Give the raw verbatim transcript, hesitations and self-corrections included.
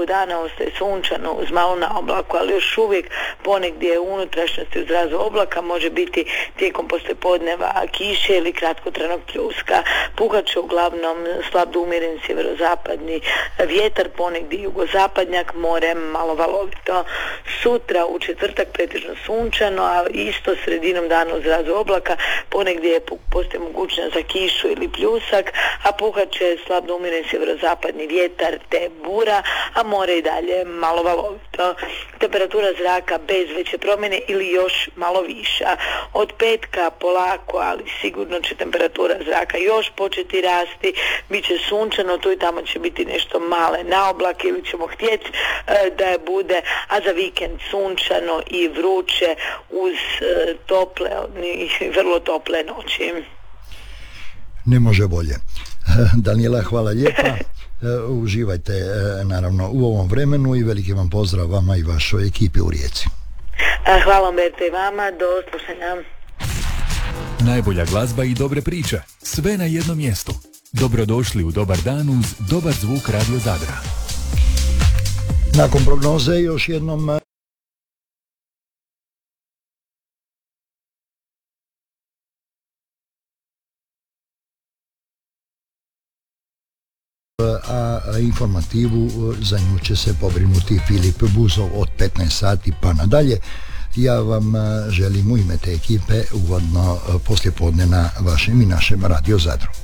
toku dana ostaje sunčano uz malo na oblaku, ali još uvijek ponegdje u unutrašnjosti uz razu oblaka može biti tijekom poslijepodneva kiše ili kratkotrajnog pljuska. Puhat će uglavnom slab do umjeren sjeverozapadni vjetar, ponegdje jugozapadnjak, more malo valovito. Sutra u četvrtak pretežno sunčano, a isto sredinom dana uz razu oblaka ponegdje postoji mogućnost za kišu ili pljusak, a puhat će slab do umjeren sjeverozapadni vjetar te bura, a more i dalje malo valovito. Temperatura zraka bez veće promjene ili još malo viša. Od petka polako, ali sigurno će temperatura zraka još početi rasti, bit će sunčano, tu i tamo će biti nešto male naoblake ili ćemo htjeti e, da je bude, a za vikend sunčano i vruće uz e, tople i vrlo tople noći. Ne može bolje. Danijela, hvala lijepa. Uživajte naravno u ovom vremenu i veliki vam pozdrav vama i vašoj ekipi u Rijeci. Hvala vam, Berto, i vama. Do slušanja. Najbolja glazba i dobre priče. Sve na jednom mjestu. Dobrodošli u Dobar dan uz Dobar zvuk Radio Zadra. Nakon prognoze još jednom... a informativu za nju će se pobrinuti Filip Buzov od petnaest sati pa nadalje. Ja vam želim u ime te ekipe ugodno poslijepodne na vašem i našem Radio Zadru.